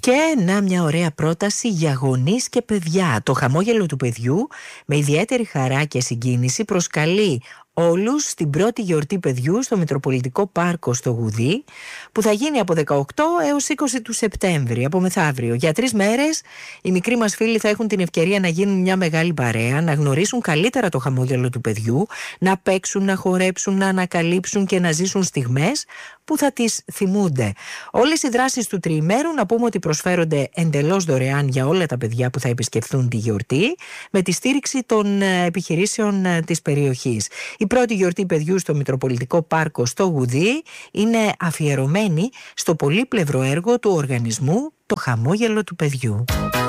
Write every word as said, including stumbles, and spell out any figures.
Και να μια ωραία πρόταση για γονείς και παιδιά. Το χαμόγελο του παιδιού με ιδιαίτερη χαρά και συγκίνηση προσκαλεί όλους στην πρώτη γιορτή παιδιού στο Μητροπολιτικό Πάρκο στο Γουδί, που θα γίνει από δεκαοκτώ έως είκοσι του Σεπτέμβρη, από μεθαύριο. Για τρεις μέρες οι μικροί μας φίλοι θα έχουν την ευκαιρία να γίνουν μια μεγάλη παρέα, να γνωρίσουν καλύτερα το χαμόγελο του παιδιού, να παίξουν, να χορέψουν, να ανακαλύψουν και να ζήσουν στιγμές που θα τις θυμούνται. Όλες οι δράσεις του τριημέρου, να πούμε ότι προσφέρονται εντελώς δωρεάν για όλα τα παιδιά που θα επισκεφθούν τη γιορτή, με τη στήριξη των επιχειρήσεων της περιοχής. Η πρώτη γιορτή παιδιού στο Μητροπολιτικό Πάρκο στο Γουδί είναι αφιερωμένη στο πολύπλευρο έργο του οργανισμού «Το χαμόγελο του παιδιού».